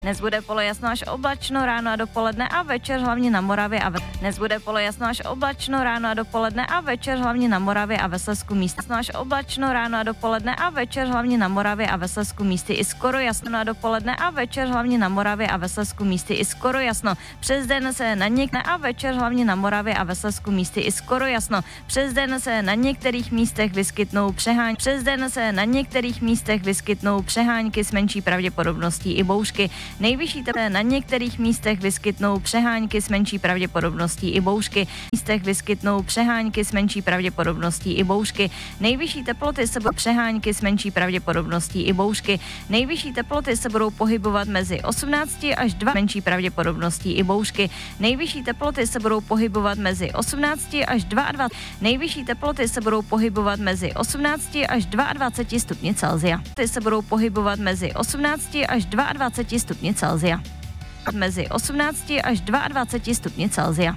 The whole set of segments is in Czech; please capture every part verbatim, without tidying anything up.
Dnes bude polojasno až oblačno ráno a dopoledne a večer hlavně na Moravě a ve... Dnes bude polojasno až oblačno ráno a dopoledne a večer hlavně na Moravě a ve Slezsku místy až oblačno ráno a dopoledne a večer hlavně na Moravě a ve Slezsku místy i skoro jasno a dopoledne a večer hlavně na Moravě a ve Slezsku místy i skoro jasno. Přes den se na některých a večer hlavně na Moravě a ve Slezsku místy i skoro jasno. Přes den se na některých místech vyskytnou přeháňky. Přes den se na některých místech vyskytnou přeháňky s menší pravděpodobností i bouřky. Nejvyšší teploty na některých místech vyskytnou přeháňky s menší pravděpodobností i bouřky. Místech vyskytnou přeháňky s menší pravděpodobností i bouřky. Nejvyšší teploty se budou přeháňky s menší pravděpodobností i bouřky. Nejvyšší teploty se budou pohybovat mezi osmnácti až dvaceti menší pravděpodobností i bouřky. Nejvyšší teploty se budou pohybovat mezi osmnácti až dvaceti. Nejvyšší teploty se budou pohybovat mezi osmnácti až dvaceti dvěma stupni Celsia. Ty se budou pohybovat mezi osmnácti až dvaceti dvěma stupni Celsia. Mezi osmnácti až dvaceti dvěma stupni Celsia.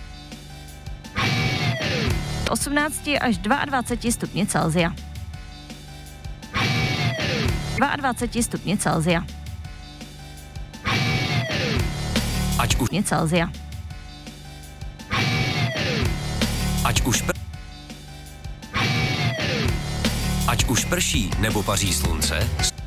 osmnácti až dvaceti dvěma stupni Celsia. dvaceti dvěma stupni Celsia. Ať už Celsia. Ať už pr... Ať už prší nebo paří slunce,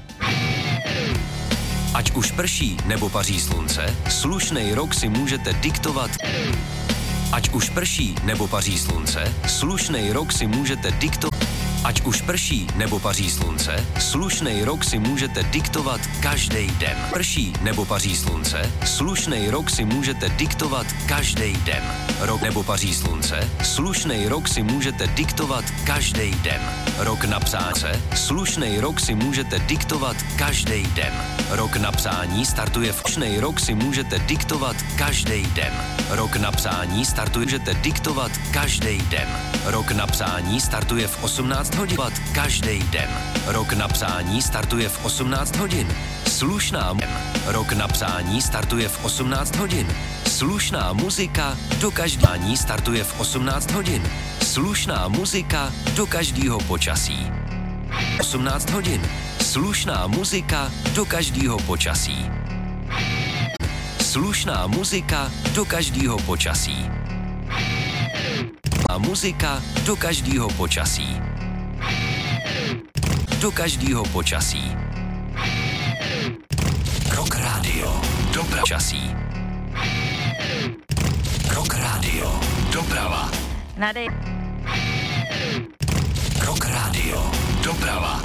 ať už prší nebo paří slunce, slušnej rok si můžete diktovat. Ať už prší nebo paří slunce, slušnej rok si můžete diktovat. Ať už prší nebo paří slunce, slušnej rok si můžete diktovat každý den. Prší nebo paří slunce, slušnej rok si můžete diktovat každý den. Rok nebo paří slunce, slušnej rok si můžete diktovat každý den. Rok na psání, slušnej rok si můžete diktovat každý den. Rok na psání startuje v slušnej rok si můžete diktovat každý den. Rok na psání startuje, můžete diktovat každý den. Rok na psání startuje v osmnáct hodin každý den. Rok na psání startuje v osmnáct hodin. Slušná Rok na psání startuje v osmnáct hodin. Slušná muzika do každého startuje v osmnáct hodin. Slušná muzika do každého počasí. osmnáct hodin. Slušná muzika do každého počasí. Slušná muzika do každého počasí. A muzika do každého počasí. Do každého počasí. Rock Radio. Doprava. Počasí. Rock Radio. Doprava. Nadej. Rock Radio. Doprava.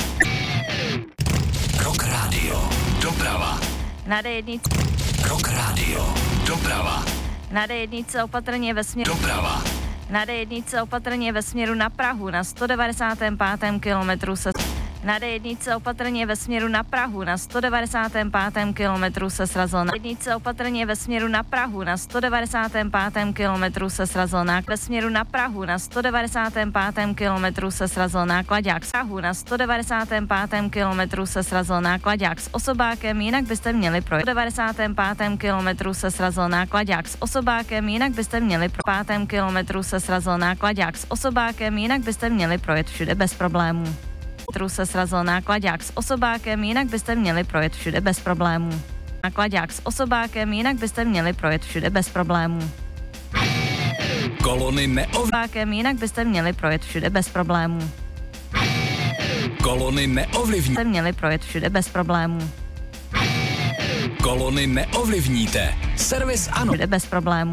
Rock Radio. Doprava. Na D jedna. Rock Radio. Doprava. Na D jedna opatrně ve směru. Doprava. Na D jedna opatrně ve směru na Prahu na sto devadesátém pátém kilometru se Na D jedna opatrně ve směru na Prahu na sto devadesátém pátém kilometru se srazil na D jedna opatrně ve směru na Prahu na sto devadesátém pátém kilometru se srazil na ve směru na Prahu na sto devadesátém pátém kilometru se srazil náklaďák z Prahu na sto devadesátém pátém kilometru se srazil náklaďák s osobákem, jinak byste měli projet. sto devadesátém pátém kilometru se srazil náklaďák s osobákem, jinak byste měli pro pátém kilometru se srazil náklaďák s osobákem, jinak byste měli projet všude bez problémů. se srazil náklaďák s osobákem, jinak byste měli projet všude bez problémů. Náklaďák s osobákem, jinak byste měli projet všude bez problémů. Kolony neovlivní. Jinak byste měli projet všude bez problémů. Kolony neovlivní. Byste měli projet všude bez problémů. Kolony neovlivníte. Servis ano. Všude bez problémů.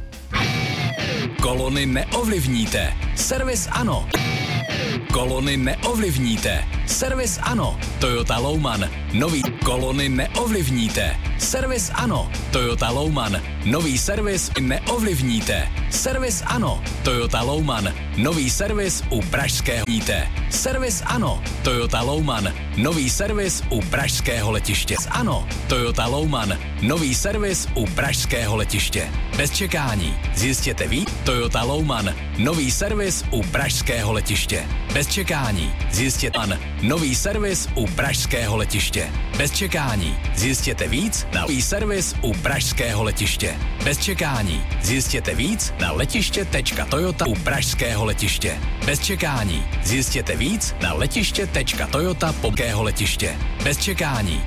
Kolony neovlivníte. Servis ano. Kolony neovlivníte. Servis ano. Toyota Lowman. Nový. Kolony neovlivníte. Servis ano. Toyota Lowman. Nový servis neovlivníte. Servis ano. Toyota Lowman. Nový servis u pražského níte. Servis ano. Toyota Lowman. Nový servis u pražského letiště. Ano. Toyota Lowman. Nový servis u pražského letiště. Bez čekání. Zjistěte víc. Toyota Lowman. Nový servis u pražského letiště. Bez čekání. Zjistěte nový servis u pražského letiště. Bez čekání. Zjistěte víc na nový servis u pražského letiště. Bez čekání. Zjistěte víc na letiště tečka toyota u pražského letiště. Bez čekání. Zjistěte víc na letiště tečka toyota pokého letiště. Bez čekání.